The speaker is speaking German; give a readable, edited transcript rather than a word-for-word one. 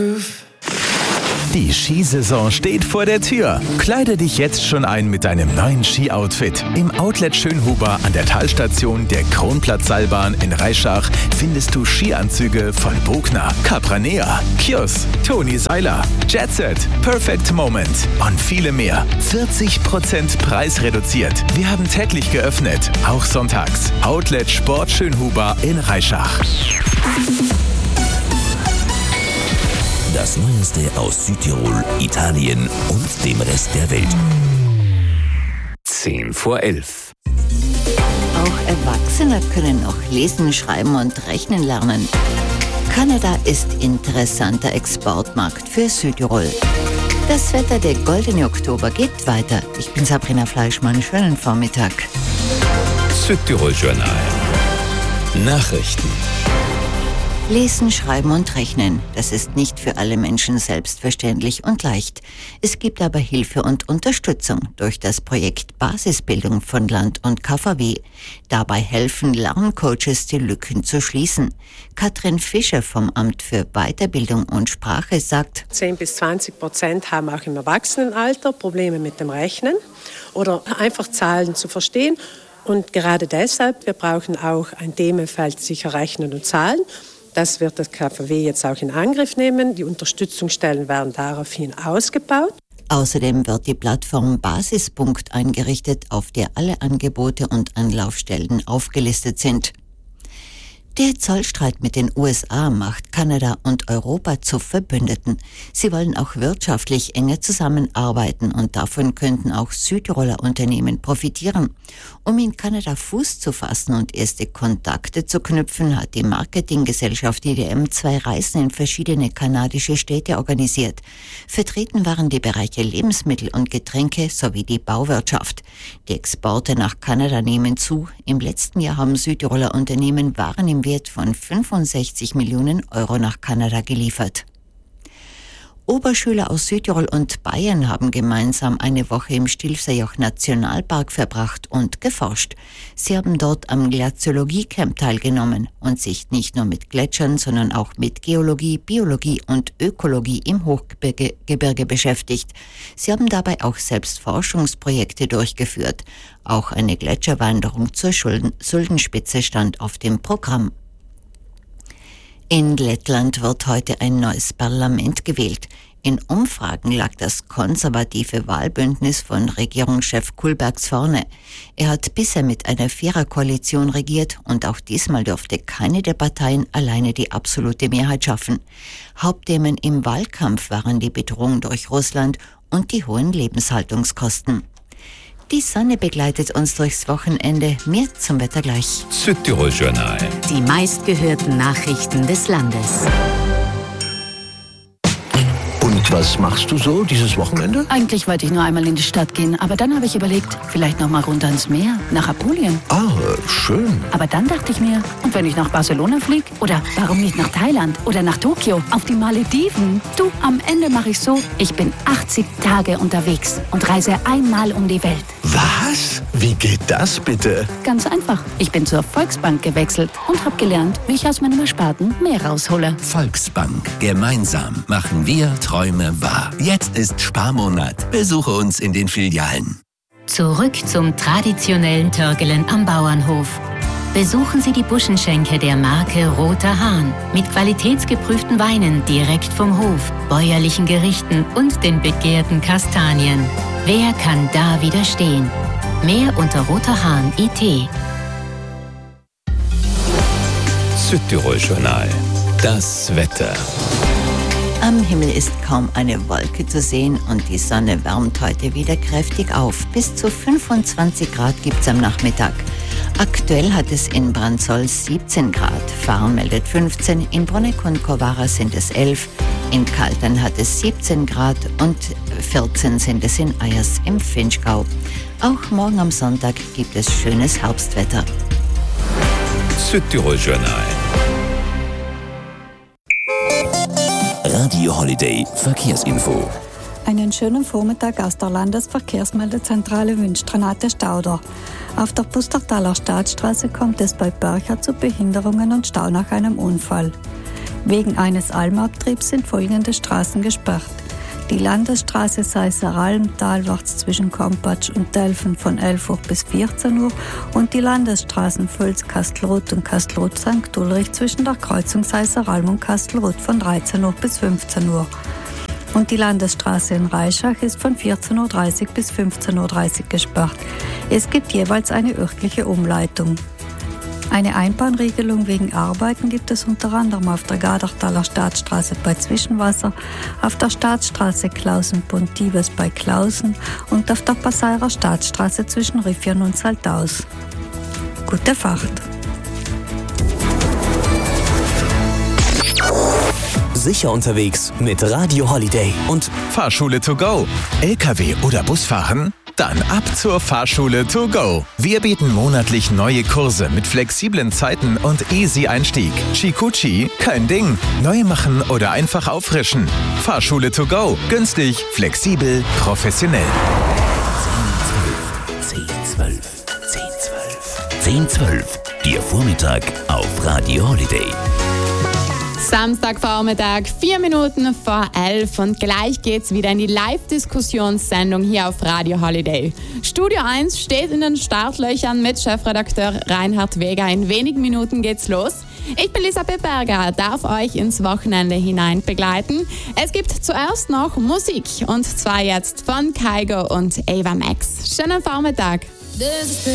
Die Skisaison steht vor der Tür. Kleide dich jetzt schon ein mit deinem neuen Ski-Outfit. Im Outlet Schönhuber an der Talstation der Kronplatzseilbahn in Reischach findest du Skianzüge von Bogner, Capranea, Kjos, Toni Seiler, Jetset, Perfect Moment und viele mehr. 40% preisreduziert. Wir haben täglich geöffnet, auch sonntags. Outlet Sport Schönhuber in Reischach. Das Neueste aus Südtirol, Italien und dem Rest der Welt. 10:11. Auch Erwachsene können noch lesen, schreiben und rechnen lernen. Kanada ist interessanter Exportmarkt für Südtirol. Das Wetter, der goldene Oktober, geht weiter. Ich bin Sabrina Fleischmann. Schönen Vormittag. Südtirol Journal. Nachrichten. Lesen, schreiben und rechnen, das ist nicht für alle Menschen selbstverständlich und leicht. Es gibt aber Hilfe und Unterstützung durch das Projekt Basisbildung von Land und KVW. Dabei helfen Lerncoaches, die Lücken zu schließen. Katrin Fischer vom Amt für Weiterbildung und Sprache sagt: 10-20% haben auch im Erwachsenenalter Probleme mit dem Rechnen oder einfach Zahlen zu verstehen. Und gerade deshalb, wir brauchen auch ein Themenfeld sicher Rechnen und Zahlen. Das wird das KVW jetzt auch in Angriff nehmen. Die Unterstützungsstellen werden daraufhin ausgebaut. Außerdem wird die Plattform Basispunkt eingerichtet, auf der alle Angebote und Anlaufstellen aufgelistet sind. Der Zollstreit mit den USA macht Kanada und Europa zu Verbündeten. Sie wollen auch wirtschaftlich enger zusammenarbeiten und davon könnten auch Südtiroler Unternehmen profitieren. Um in Kanada Fuß zu fassen und erste Kontakte zu knüpfen, hat die Marketinggesellschaft IDM 2 Reisen in verschiedene kanadische Städte organisiert. Vertreten waren die Bereiche Lebensmittel und Getränke sowie die Bauwirtschaft. Die Exporte nach Kanada nehmen zu. Im letzten Jahr haben Südtiroler Unternehmen Waren im Wert von 65 Millionen Euro nach Kanada geliefert. Oberschüler aus Südtirol und Bayern haben gemeinsam eine Woche im Stilfserjoch Nationalpark verbracht und geforscht. Sie haben dort am Glaziologie-Camp teilgenommen und sich nicht nur mit Gletschern, sondern auch mit Geologie, Biologie und Ökologie im Hochgebirge beschäftigt. Sie haben dabei auch selbst Forschungsprojekte durchgeführt. Auch eine Gletscherwanderung zur Suldenspitze stand auf dem Programm. In Lettland wird heute ein neues Parlament gewählt. In Umfragen lag das konservative Wahlbündnis von Regierungschef Kulbergs vorne. Er hat bisher mit einer Viererkoalition regiert und auch diesmal durfte keine der Parteien alleine die absolute Mehrheit schaffen. Hauptthemen im Wahlkampf waren die Bedrohung durch Russland und die hohen Lebenshaltungskosten. Die Sonne begleitet uns durchs Wochenende. Mehr zum Wetter gleich. Südtirol Journal. Die meistgehörten Nachrichten des Landes. Und was machst du so dieses Wochenende? Eigentlich wollte ich nur einmal in die Stadt gehen, aber dann habe ich überlegt, vielleicht noch mal runter ins Meer, nach Apulien. Ah, schön. Aber dann dachte ich mir, und wenn ich nach Barcelona fliege? Oder warum nicht nach Thailand oder nach Tokio, auf die Malediven? Du, am Ende mache ich so, ich bin 80 Tage unterwegs und reise einmal um die Welt. Was? Wie geht das bitte? Ganz einfach. Ich bin zur Volksbank gewechselt und habe gelernt, wie ich aus meinem Ersparten mehr raushole. Volksbank. Gemeinsam machen wir Träume wahr. Jetzt ist Sparmonat. Besuche uns in den Filialen. Zurück zum traditionellen Törgelen am Bauernhof. Besuchen Sie die Buschenschenke der Marke Roter Hahn mit qualitätsgeprüften Weinen direkt vom Hof, bäuerlichen Gerichten und den begehrten Kastanien. Wer kann da widerstehen? Mehr unter roterhahn.it. Südtirol Journal. Das Wetter. Am Himmel ist kaum eine Wolke zu sehen und die Sonne wärmt heute wieder kräftig auf. Bis zu 25 Grad gibt's am Nachmittag. Aktuell hat es in Brandsol 17 Grad, Fahren meldet 15, in Bruneck und Kovara sind es 11, in Kaltern hat es 17 Grad und 14 sind es in Eyers im Vinschgau. Auch morgen am Sonntag gibt es schönes Herbstwetter. Südtirol Journal. Radio Holiday Verkehrsinfo. Einen schönen Vormittag aus der Landesverkehrsmeldezentrale wünscht Renate Stauder. Auf der Pustertaler Staatsstraße kommt es bei Börcher zu Behinderungen und Stau nach einem Unfall. Wegen eines Almabtriebs sind folgende Straßen gesperrt. Die Landesstraße Seisser-Alm talwärts zwischen Kompatsch und Delfen von 11 Uhr bis 14 Uhr und die Landesstraßen Völz-Kastelruth und Kastelruth-St. Ulrich zwischen der Kreuzung Seisser-Alm und Kastelruth von 13 Uhr bis 15 Uhr. Und die Landesstraße in Reischach ist von 14.30 Uhr bis 15.30 Uhr gesperrt. Es gibt jeweils eine örtliche Umleitung. Eine Einbahnregelung wegen Arbeiten gibt es unter anderem auf der Gadertaler Staatsstraße bei Zwischenwasser, auf der Staatsstraße Klausen-Pontives bei Klausen und auf der Passairer Staatsstraße zwischen Riffion und Saltaus. Gute Fahrt! Sicher unterwegs mit Radio Holiday und Fahrschule to go. LKW oder Busfahren? Dann ab zur Fahrschule to go. Wir bieten monatlich neue Kurse mit flexiblen Zeiten und easy Einstieg. Chikuchi, kein Ding. Neu machen oder einfach auffrischen. Fahrschule to go. Günstig, flexibel, professionell. 10-12. Der Vormittag auf Radio Holiday. Samstagvormittag, 4 Minuten vor 11 und gleich geht's wieder in die Live-Diskussionssendung hier auf Radio Holiday. Studio 1 steht in den Startlöchern mit Chefredakteur Reinhard Weger. In wenigen Minuten geht's los. Ich bin Elisabeth Berger, darf euch ins Wochenende hinein begleiten. Es gibt zuerst noch Musik und zwar jetzt von Kygo und Ava Max. Schönen Vormittag.